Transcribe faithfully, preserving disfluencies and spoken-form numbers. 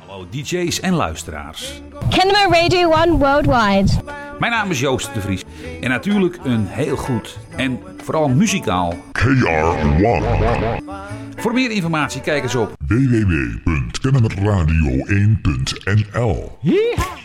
Hallo D J's en luisteraars. Kennemer Radio one Worldwide. Mijn naam is Joost de Vries. En natuurlijk een heel goed en vooral muzikaal K R one. Voor meer informatie kijk eens op w w w punt kennemerradio één punt n l.